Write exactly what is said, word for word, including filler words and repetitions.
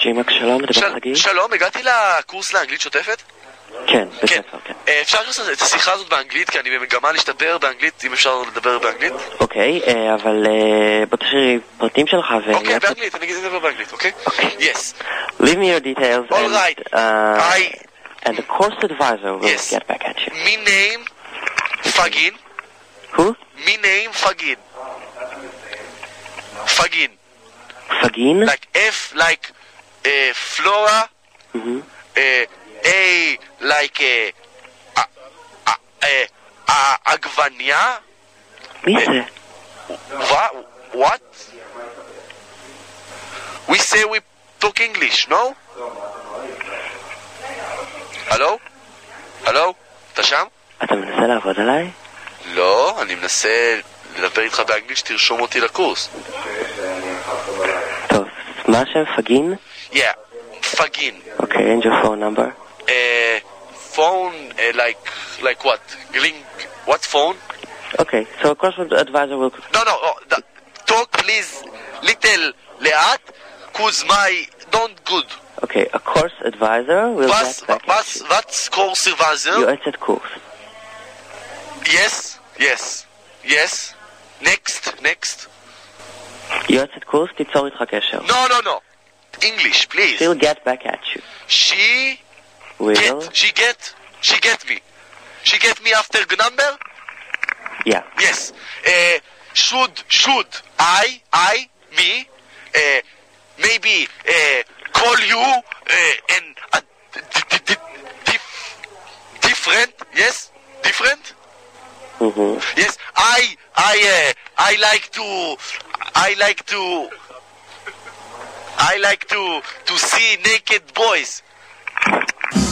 ג'ימק, שלום, מדבר חגי. שלום, הגעתי לקורס לאנגלית שוטפת? כן, בספר, כן. אפשר לעשות את השיחה הזאת באנגלית, כי אני במגמה להשתפר באנגית, אם אפשר לדבר באנגלית? אוקיי, אבל בוא תשאיר פרטים שלך ו... אוקיי, באנגלית, אני אגיד לדבר באנגלית, אוקיי? אוקיי. Yes. Leave me your details. All right. I... And the course advisor will Yes. get back at you. Me name Fagin. Who? Me name Fagin. Fagin. Fagin? Like F like uh, Flora. Mm-hmm. Uh, A like uh, uh, uh, uh, Agvania. מי זה? What? What? We say we talk English, no? הלו? הלו? אתה שם? אתה מנסה לעבוד עליי? לא, אני מנסה לדבר איתך באנגלית שתרשום אותי לקורס. טוב, מה השם? פגין? Yeah, פגין. Okay, and your phone number? Uh, phone, uh, like, like what? Link, what phone? Okay, so a course advisor will... No, no, oh, the, talk please little לאט, cause my don't good. Okay, a course advisor will Was, get back was, at you. what's course advisor? יועצת קורס. Yes, yes, yes. Next, next. יועצת קורס, תיצור איתך קשר. No, no, no. English, please. She'll get back at you. She Will? get, she get, she get me. She get me after number? Yeah. Yes. Uh, should, should I, I, me, uh, maybe uh, call you uh, and uh, d- d- dif- different? Yes, different. Mm-hmm. Yes, I, I, uh, I like to, I like to, I like to to see naked boys.